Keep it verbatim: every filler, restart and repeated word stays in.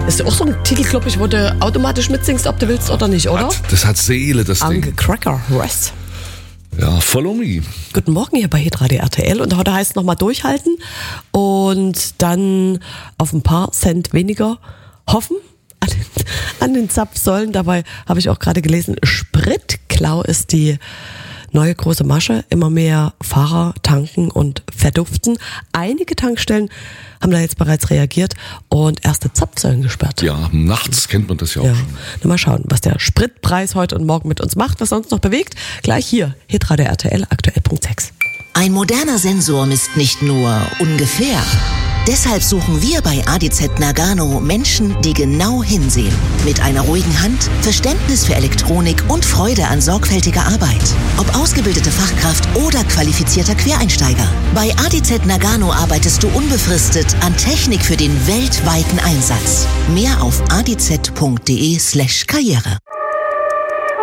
Das ist auch so ein Titel, glaube ich, wo du automatisch mitsingst, ob du willst oder nicht, oder? Hat, das hat Seele, das Anke Ding. Cracker, Rest. Ja, follow me. Guten Morgen hier bei Hitradio R T L und heute heißt es nochmal durchhalten und dann auf ein paar Cent weniger hoffen an den, an den Zapfsäulen. Dabei habe ich auch gerade gelesen, Spritklau ist die neue große Masche. Immer mehr Fahrer tanken und verduften. Einige Tankstellen haben da jetzt bereits reagiert und erste Zapfsäulen gesperrt. Ja, nachts kennt man das ja auch Ja. schon. Na, mal schauen, was der Spritpreis heute und morgen mit uns macht, was sonst noch bewegt. Gleich hier, Hitradio R T L, aktuell Punkt sechs. Ein moderner Sensor misst nicht nur ungefähr. Deshalb suchen wir bei A D Z Nagano Menschen, die genau hinsehen. Mit einer ruhigen Hand, Verständnis für Elektronik und Freude an sorgfältiger Arbeit. Ob ausgebildete Fachkraft oder qualifizierter Quereinsteiger. Bei A D Z Nagano arbeitest du unbefristet an Technik für den weltweiten Einsatz. Mehr auf a d z punkt d e slash karriere.